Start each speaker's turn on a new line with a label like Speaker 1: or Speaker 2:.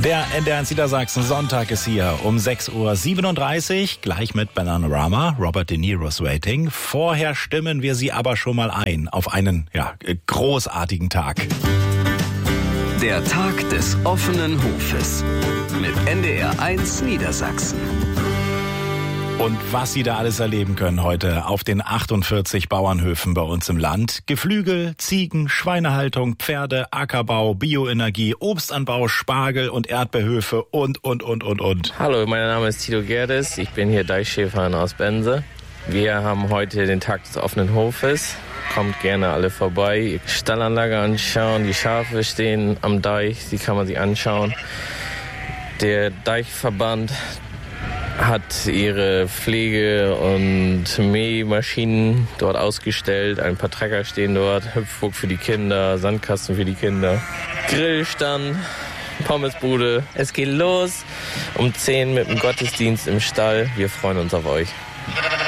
Speaker 1: Der NDR Niedersachsen Sonntag ist hier um 6:37 Uhr, gleich mit Bananarama, Robert De Niro's Waiting. Vorher stimmen wir Sie aber schon mal ein auf einen großartigen Tag.
Speaker 2: Der Tag des offenen Hofes mit NDR1 Niedersachsen.
Speaker 1: Und was Sie da alles erleben können heute auf den 48 Bauernhöfen bei uns im Land. Geflügel, Ziegen, Schweinehaltung, Pferde, Ackerbau, Bioenergie, Obstanbau, Spargel und Erdbeerhöfe und.
Speaker 3: Hallo, mein Name ist Tito Gerdes, ich bin hier Deichschäfer in Ostbense. Wir haben heute den Tag des offenen Hofes. Kommt gerne alle vorbei, Stallanlage anschauen, die Schafe stehen am Deich, die kann man sich anschauen. Der Deichverband hat ihre Pflege- und Mähmaschinen dort ausgestellt. Ein paar Trecker stehen dort, Hüpfburg für die Kinder, Sandkasten für die Kinder, Grillstand, Pommesbude. Es geht los um 10 mit dem Gottesdienst im Stall. Wir freuen uns auf euch.